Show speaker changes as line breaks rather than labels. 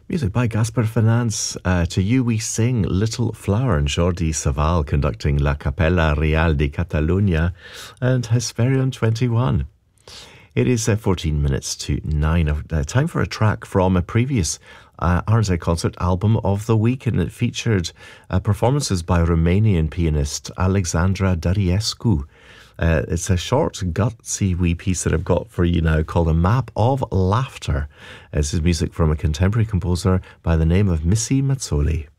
Music by Gaspar Finance. To You We Sing, Little Flower, and Jordi Savall conducting La Capella Real de Catalunya and Hesperion 21. It is 14 minutes to 9. Time for a track from a previous RZ Concert album of the week, and it featured performances by Romanian pianist Alexandra Dariescu. It's a short, gutsy wee piece that I've got for you now called A Map of Laughter. This is music from a contemporary composer by the name of Missy Mazzoli.